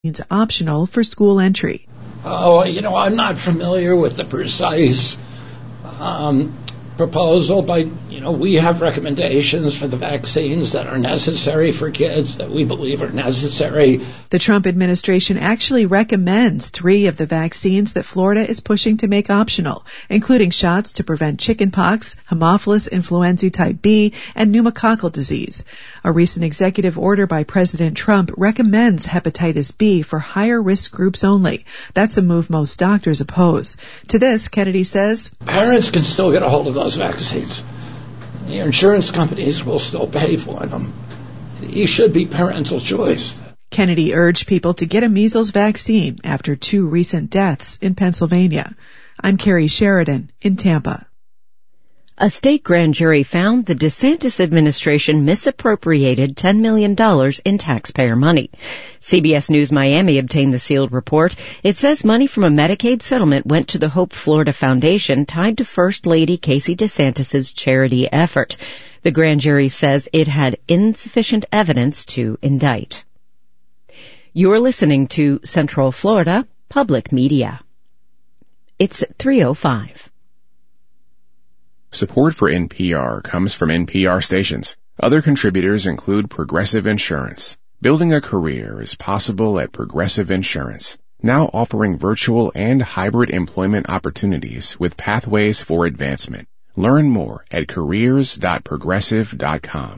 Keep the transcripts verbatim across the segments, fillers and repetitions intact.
It's optional for school entry. Oh, you know, I'm not familiar with the precise um, proposal, but, you know, we have recommendations for the vaccines that are necessary for kids that we believe are necessary. The Trump administration actually recommends three of the vaccines that Florida is pushing to make optional, including shots to prevent chickenpox, Haemophilus influenzae type B, and pneumococcal disease. A recent executive order by President Trump recommends hepatitis B for higher risk groups only. That's a move most doctors oppose. To this, Kennedy says, parents can still get a hold of those vaccines. The insurance companies will still pay for them. These should be parental choice. Kennedy urged people to get a measles vaccine after two recent deaths in Pennsylvania. I'm Carrie Sheridan in Tampa. A state grand jury found the DeSantis administration misappropriated ten million dollars in taxpayer money. C B S News Miami obtained the sealed report. It says money from a Medicaid settlement went to the Hope Florida Foundation tied to First Lady Casey DeSantis' charity effort. The grand jury says it had insufficient evidence to indict. You're listening to Central Florida Public Media. It's three oh five. Support for N P R comes from N P R stations. Other contributors include Progressive Insurance. Building a career is possible at Progressive Insurance, now offering virtual and hybrid employment opportunities with pathways for advancement. Learn more at careers dot progressive dot com.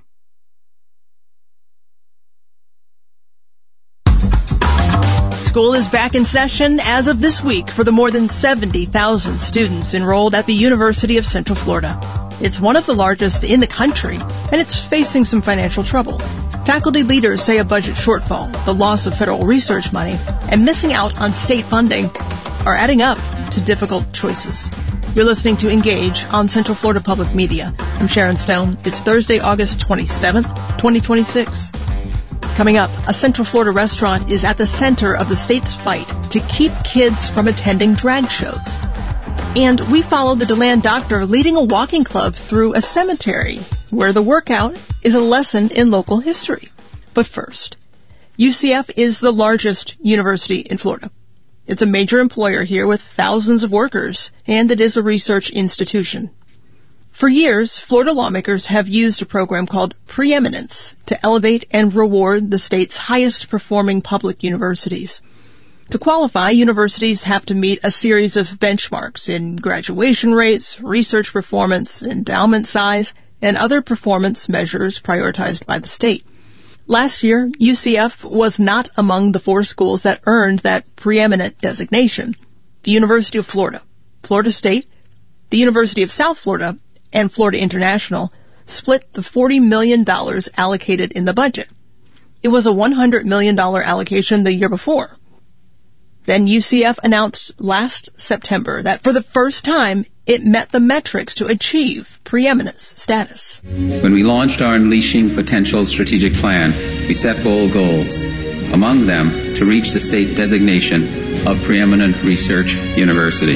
School is back in session as of this week for the more than seventy thousand students enrolled at the University of Central Florida. It's one of the largest in the country, and it's facing some financial trouble. Faculty leaders say a budget shortfall, the loss of federal research money, and missing out on state funding are adding up to difficult choices. You're listening to Engage on Central Florida Public Media. I'm Sharon Stone. It's Thursday, August twenty-seventh, twenty twenty-six. Coming up, a Central Florida restaurant is at the center of the state's fight to keep kids from attending drag shows. And we follow the DeLand doctor leading a walking club through a cemetery where the workout is a lesson in local history. But first, U C F is the largest university in Florida. It's a major employer here with thousands of workers, and it is a research institution. For years, Florida lawmakers have used a program called Preeminence to elevate and reward the state's highest performing public universities. To qualify, universities have to meet a series of benchmarks in graduation rates, research performance, endowment size, and other performance measures prioritized by the state. Last year, U C F was not among the four schools that earned that preeminent designation. The University of Florida, Florida State, the University of South Florida, and Florida International split the forty million dollars allocated in the budget. It was a one hundred million dollars allocation the year before. Then U C F announced last September that for the first time, it met the metrics to achieve preeminence status. When we launched our Unleashing Potential strategic plan, we set bold goals. Among them, to reach the state designation of Preeminent Research University.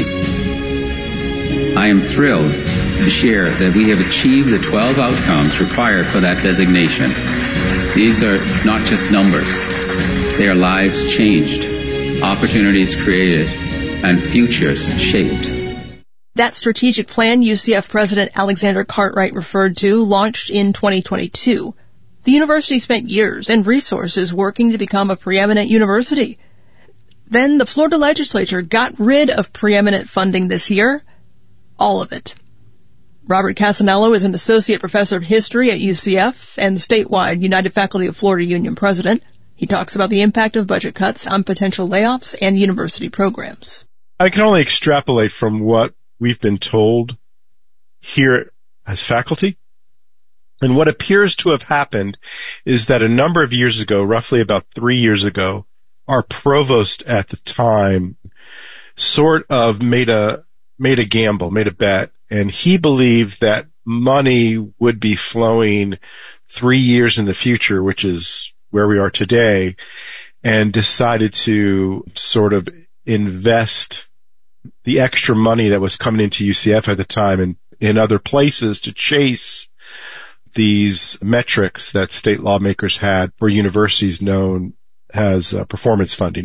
I am thrilled to share that we have achieved the twelve outcomes required for that designation. These are not just numbers. They are lives changed, opportunities created, and futures shaped. That strategic plan U C F President Alexander Cartwright referred to launched in twenty twenty-two. The university spent years and resources working to become a preeminent university. Then the Florida legislature got rid of preeminent funding this year. All of it. Robert Casanello is an associate professor of history at U C F and the statewide United Faculty of Florida Union president. He talks about the impact of budget cuts on potential layoffs and university programs. I can only extrapolate from what we've been told here as faculty. And what appears to have happened is that a number of years ago, roughly about three years ago, our provost at the time sort of made a made a gamble, made a bet, and he believed that money would be flowing three years in the future, which is where we are today, and decided to sort of invest the extra money that was coming into U C F at the time in, in other places to chase these metrics that state lawmakers had for universities known as uh, performance funding.